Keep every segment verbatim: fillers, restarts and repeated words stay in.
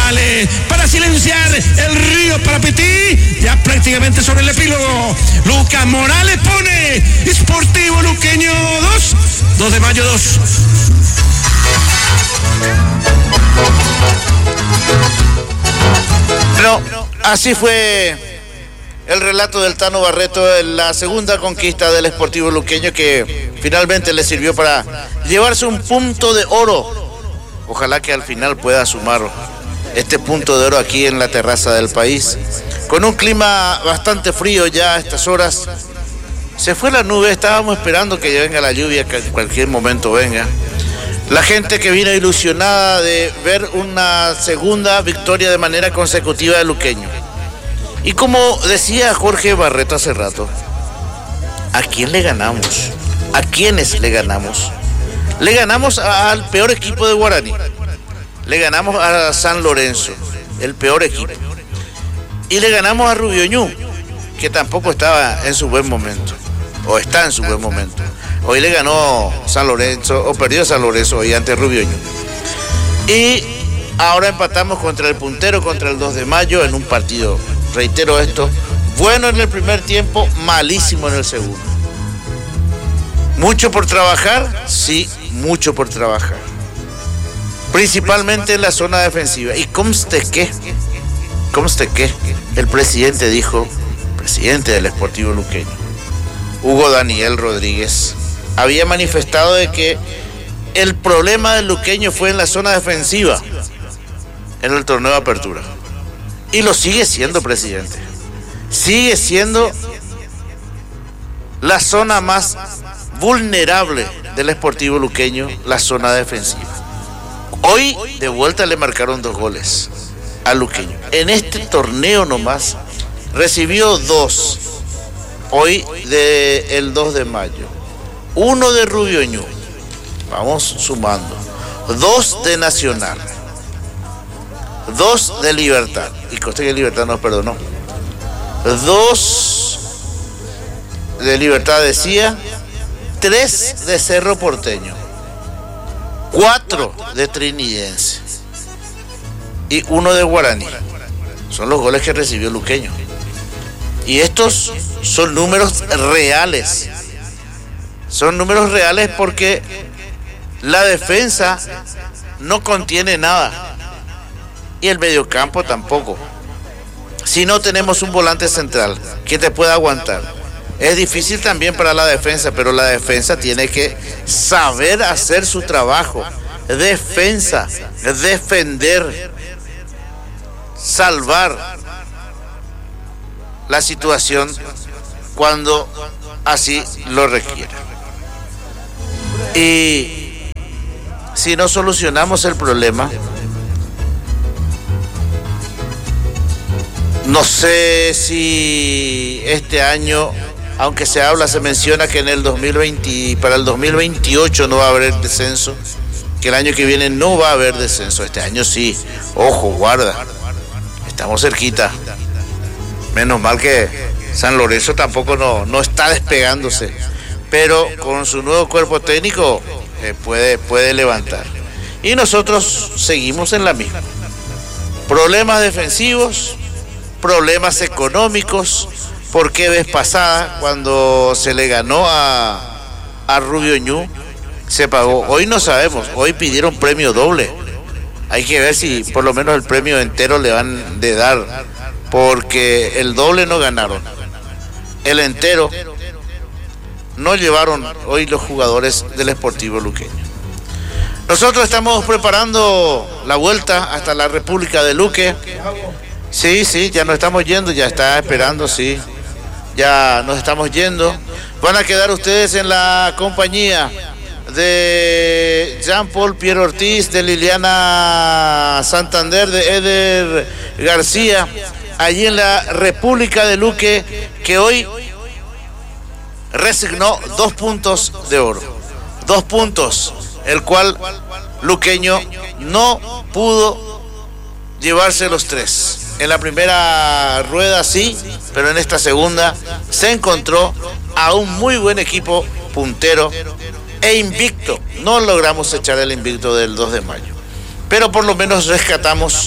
Morales para silenciar el río Parapetí, ya prácticamente sobre el epílogo. Lucas Morales pone Sportivo Luqueño dos, dos de mayo dos. Bueno, así fue el relato del Tano Barreto en la segunda conquista del Sportivo Luqueño, que finalmente le sirvió para llevarse un punto de oro. Ojalá que al final pueda sumar este punto de oro aquí en la terraza del país. Con un clima bastante frío ya a estas horas. Se fue la nube, estábamos esperando que venga la lluvia, que en cualquier momento venga. La gente que vino ilusionada de ver una segunda victoria de manera consecutiva de Luqueño. Y como decía Jorge Barreto hace rato, ¿a quién le ganamos? ¿A quiénes le ganamos? Le ganamos al peor equipo de Guaraní. Le ganamos a San Lorenzo, el peor equipo. Y le ganamos a Rubioñú, que tampoco estaba en su buen momento, o está en su buen momento. Hoy le ganó San Lorenzo, o perdió San Lorenzo hoy ante Rubioñú. Y ahora empatamos contra el puntero, contra el dos de mayo, en un partido, reitero esto, bueno en el primer tiempo, malísimo en el segundo. ¿Mucho por trabajar? Sí, mucho por trabajar. Principalmente en la zona defensiva. Y conste que, conste que el presidente dijo, presidente del Sportivo Luqueño, Hugo Daniel Rodríguez, había manifestado de que el problema del Luqueño fue en la zona defensiva en el torneo de apertura. Y lo sigue siendo, presidente. Sigue siendo la zona más vulnerable del Sportivo Luqueño, la zona defensiva. Hoy de vuelta le marcaron dos goles al Luqueño. En este torneo nomás recibió dos. Hoy del dos de mayo. Uno de Rubioñú. Vamos sumando. Dos de Nacional. Dos de Libertad. Y conste que Libertad nos perdonó. Dos de Libertad decía. Tres de Cerro Porteño. Cuatro de Trinidense. Y uno de Guaraní. Son los goles que recibió Luqueño. Y estos son números reales. Son números reales porque la defensa no contiene nada. Y el mediocampo tampoco. Si no tenemos un volante central que te pueda aguantar. Es difícil también para la defensa, pero la defensa tiene que saber hacer su trabajo. Defensa, defender, salvar la situación cuando así lo requiera. Y si no solucionamos el problema, no sé si este año, aunque se habla, se menciona que en el dos mil veinte, para el dos mil veintiocho no va a haber descenso, que el año que viene no va a haber descenso. Este año sí, ojo, guarda, estamos cerquita. Menos mal que San Lorenzo tampoco no, no está despegándose, pero con su nuevo cuerpo técnico eh, puede, puede levantar. Y nosotros seguimos en la misma. Problemas defensivos, problemas económicos. Porque vez pasada, cuando se le ganó a, a Rubioñú, se pagó. Hoy no sabemos, hoy pidieron premio doble. Hay que ver si por lo menos el premio entero le van de dar, porque el doble no ganaron. El entero no llevaron hoy los jugadores del Sportivo Luqueño. Nosotros estamos preparando la vuelta hasta la República de Luque. Sí, sí, ya nos estamos yendo, ya está esperando, sí. Ya nos estamos yendo. Van a quedar ustedes en la compañía de Jean-Paul Pierre Ortiz, de Liliana Santander, de Eder García, allí en la República de Luque, que hoy resignó dos puntos de oro. Dos puntos, el cual Luqueño no pudo llevarse los tres. En la primera rueda sí, pero en esta segunda se encontró a un muy buen equipo puntero e invicto. No logramos echar el invicto del dos de mayo, pero por lo menos rescatamos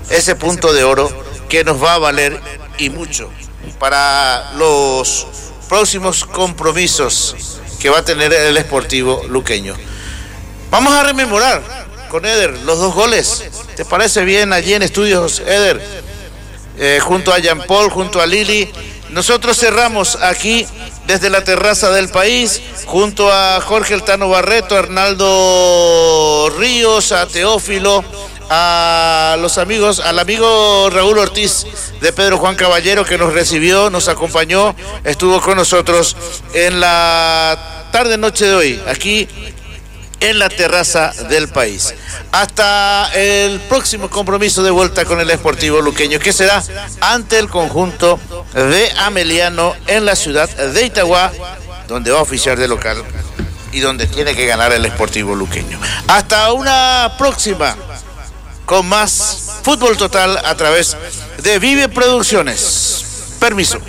ese punto de oro que nos va a valer y mucho para los próximos compromisos que va a tener el Sportivo Luqueño. Vamos a rememorar con Eder los dos goles. ¿Te parece bien allí en estudios, Eder? Eh, junto a Jean Paul, junto a Lili. Nosotros cerramos aquí desde la terraza del país, junto a Jorge El Tano Barreto, a Arnaldo Ríos, a Teófilo, a los amigos, al amigo Raúl Ortiz de Pedro Juan Caballero, que nos recibió, nos acompañó, estuvo con nosotros en la tarde noche de hoy, aquí en la terraza del país. Hasta el próximo compromiso de vuelta con el Sportivo Luqueño, que será ante el conjunto de Ameliano en la ciudad de Itagua, donde va a oficiar de local y donde tiene que ganar el Sportivo Luqueño. Hasta una próxima con más Fútbol Total a través de Vive Producciones. Permiso.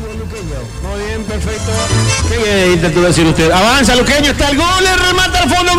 Muy bien, perfecto. ¿Qué intentó decir usted? Avanza Luqueño, está el gol, le remata al fondo.